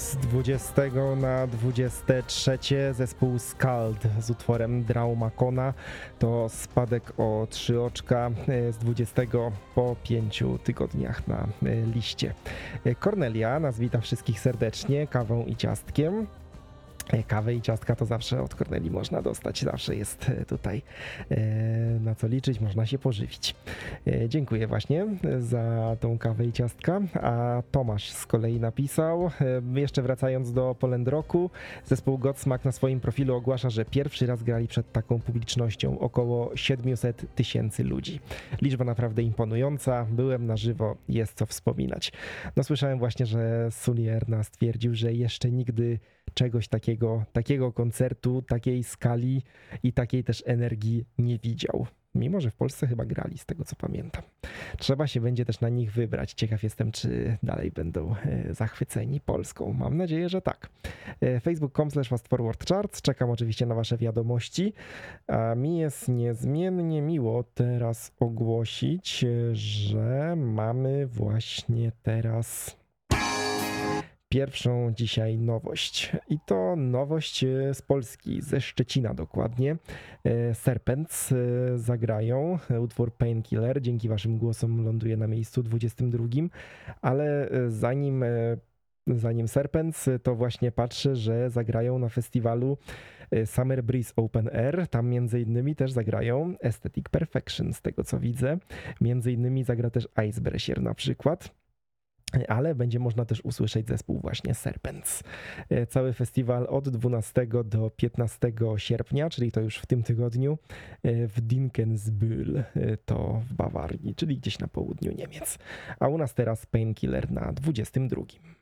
z 20 na 23 zespół Skald z utworem Draumakona. To spadek o 3 oczka z 20 po 5 tygodniach na liście. Cornelia nas wita wszystkich serdecznie kawą i ciastkiem. Kawę i ciastka to zawsze od Corneli można dostać, zawsze jest tutaj na co liczyć, można się pożywić. Dziękuję właśnie za tą kawę i ciastka, a Tomasz z kolei napisał, jeszcze wracając do Poland Rocku, zespół Godsmack na swoim profilu ogłasza, że pierwszy raz grali przed taką publicznością, około 700 000 ludzi. Liczba naprawdę imponująca, byłem na żywo, jest co wspominać. No słyszałem właśnie, że Sully Erna stwierdził, że jeszcze nigdy czegoś takiego koncertu, takiej skali i takiej też energii nie widział. Mimo że w Polsce chyba grali, z tego co pamiętam. Trzeba się będzie też na nich wybrać. Ciekaw jestem, czy dalej będą zachwyceni Polską. Mam nadzieję, że tak. Facebook.com/fastforwardcharts. Czekam oczywiście na wasze wiadomości. A mi jest niezmiennie miło teraz ogłosić, że mamy właśnie teraz pierwszą dzisiaj nowość i to nowość z Polski, ze Szczecina dokładnie. Serpents zagrają utwór Painkiller, dzięki waszym głosom ląduje na miejscu 22, ale zanim Serpents, to właśnie patrzę, że zagrają na festiwalu Summer Breeze Open Air, tam między innymi też zagrają Aesthetic Perfection, z tego co widzę, między innymi zagra też Icebreaker na przykład. Ale będzie można też usłyszeć zespół właśnie Serpents. Cały festiwal od 12 do 15 sierpnia, czyli to już w tym tygodniu, w Dinkelsbühl, to w Bawarii, czyli gdzieś na południu Niemiec. A u nas teraz Painkiller na 22.